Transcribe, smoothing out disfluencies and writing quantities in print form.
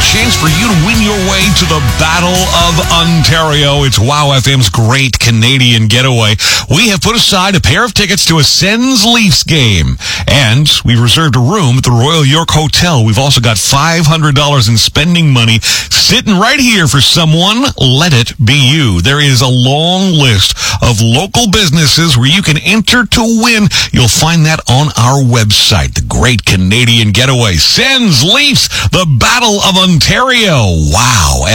chance for you to win your way to the Battle of Ontario. It's Wow FM's Great Canadian Getaway. We have put aside a pair of tickets to a Sens Leafs game, and we've reserved a room at the Royal York Hotel. We've also got $500 in spending money sitting right here for someone. Let it be you. There is a long list of local businesses where you can enter to win. You'll find that on our website, the Great Canadian Getaway. Sens Leafs, the Battle of Ontario. Wow